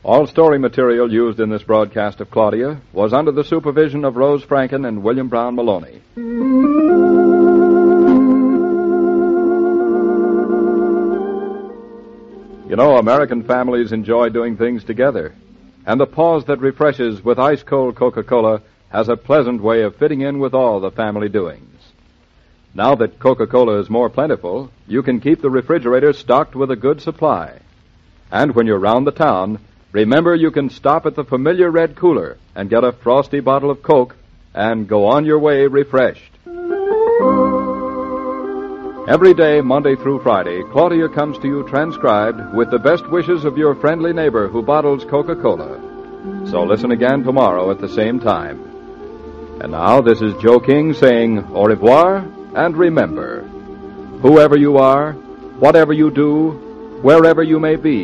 All story material used in this broadcast of Claudia was under the supervision of Rose Franken and William Brown Maloney. You know, American families enjoy doing things together, and the pause that refreshes with ice-cold Coca-Cola has a pleasant way of fitting in with all the family doings. Now that Coca-Cola is more plentiful, you can keep the refrigerator stocked with a good supply. And when you're round the town, remember you can stop at the familiar red cooler and get a frosty bottle of Coke and go on your way refreshed. Every day, Monday through Friday, Claudia comes to you transcribed with the best wishes of your friendly neighbor who bottles Coca-Cola. So listen again tomorrow at the same time. And now, this is Joe King saying au revoir, and remember, whoever you are, whatever you do, wherever you may be,